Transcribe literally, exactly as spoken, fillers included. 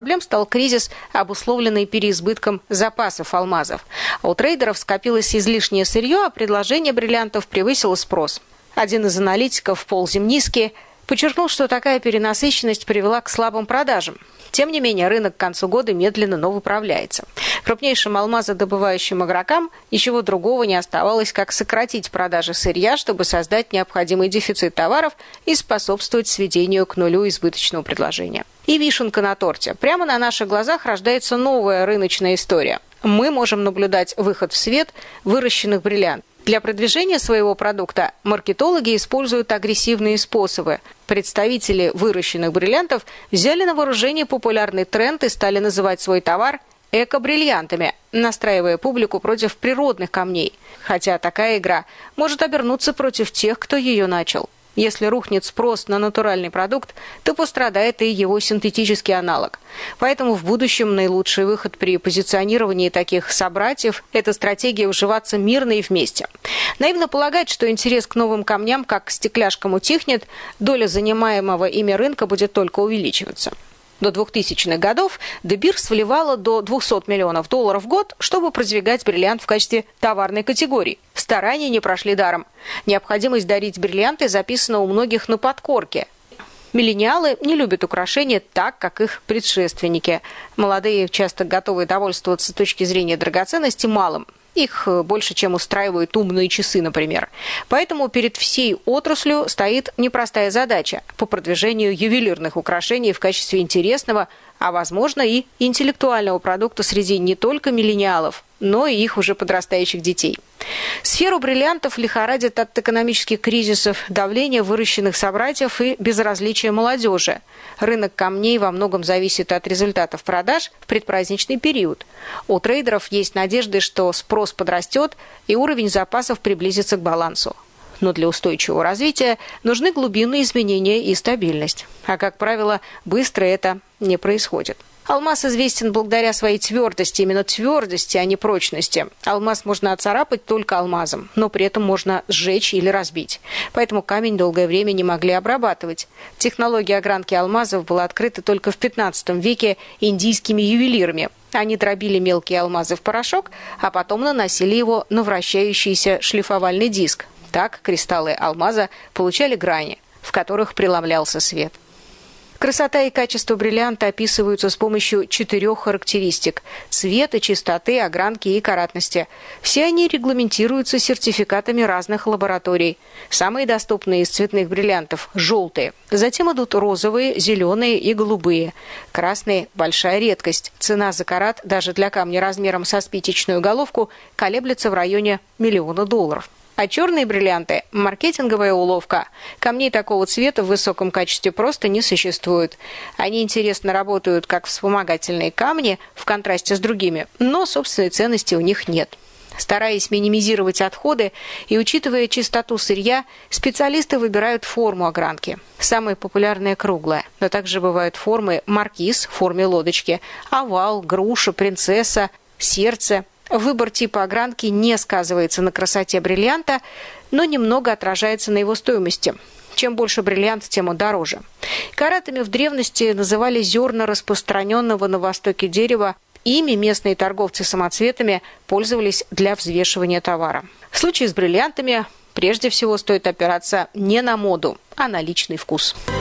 Проблем стал кризис, обусловленный переизбытком запасов алмазов. У трейдеров скопилось излишнее сырье, а предложение бриллиантов превысило спрос. Один из аналитиков, Пол Земниский, подчеркнул, что такая перенасыщенность привела к слабым продажам. Тем не менее, рынок к концу года медленно, но выправляется. Крупнейшим алмазодобывающим игрокам ничего другого не оставалось, как сократить продажи сырья, чтобы создать необходимый дефицит товаров и способствовать сведению к нулю избыточного предложения. И вишенка на торте. Прямо на наших глазах рождается новая рыночная история. Мы можем наблюдать выход в свет выращенных бриллиантов. Для продвижения своего продукта маркетологи используют агрессивные способы. Представители выращенных бриллиантов взяли на вооружение популярный тренд и стали называть свой товар эко-бриллиантами, настраивая публику против природных камней. Хотя такая игра может обернуться против тех, кто ее начал. Если рухнет спрос на натуральный продукт, то пострадает и его синтетический аналог. Поэтому в будущем наилучший выход при позиционировании таких собратьев – это стратегия уживаться мирно и вместе. Наивно полагать, что интерес к новым камням, как к стекляшкам, утихнет, доля занимаемого ими рынка будет только увеличиваться. До двухтысячных годов De Beers вливала до двухсот миллионов долларов в год, чтобы продвигать бриллиант в качестве товарной категории. Старания не прошли даром. Необходимость дарить бриллианты записана у многих на подкорке. Миллениалы не любят украшения так, как их предшественники. Молодые часто готовы довольствоваться с точки зрения драгоценности малым. Их больше, чем устраивают умные часы, например. Поэтому перед всей отраслью стоит непростая задача по продвижению ювелирных украшений в качестве интересного, а возможно и интеллектуального продукта среди не только миллениалов, но и их уже подрастающих детей. Сферу бриллиантов лихорадит от экономических кризисов, давления выращенных собратьев и безразличия молодежи. Рынок камней во многом зависит от результатов продаж в предпраздничный период. У трейдеров есть надежды, что спрос подрастет и уровень запасов приблизится к балансу. Но для устойчивого развития нужны глубинные изменения и стабильность. А, как правило, быстро это не происходит. Алмаз известен благодаря своей твердости, именно твердости, а не прочности. Алмаз можно оцарапать только алмазом, но при этом можно сжечь или разбить. Поэтому камень долгое время не могли обрабатывать. Технология огранки алмазов была открыта только в пятнадцатом веке индийскими ювелирами. Они дробили мелкие алмазы в порошок, а потом наносили его на вращающийся шлифовальный диск. Так кристаллы алмаза получали грани, в которых преломлялся свет. Красота и качество бриллианта описываются с помощью четырех характеристик – цвета, чистоты, огранки и каратности. Все они регламентируются сертификатами разных лабораторий. Самые доступные из цветных бриллиантов – желтые. Затем идут розовые, зеленые и голубые. Красные – большая редкость. Цена за карат даже для камня размером со спичечную головку колеблется в районе миллиона долларов. А черные бриллианты – маркетинговая уловка. Камней такого цвета в высоком качестве просто не существует. Они интересно работают как вспомогательные камни в контрасте с другими, но собственной ценности у них нет. Стараясь минимизировать отходы и учитывая чистоту сырья, специалисты выбирают форму огранки. Самая популярная – круглая, но также бывают формы маркиз в форме лодочки, овал, груша, принцесса, сердце. Выбор типа огранки не сказывается на красоте бриллианта, но немного отражается на его стоимости. Чем больше бриллиант, тем он дороже. Каратами в древности называли зерна распространенного на востоке дерева. Ими местные торговцы самоцветами пользовались для взвешивания товара. В случае с бриллиантами прежде всего стоит опираться не на моду, а на личный вкус.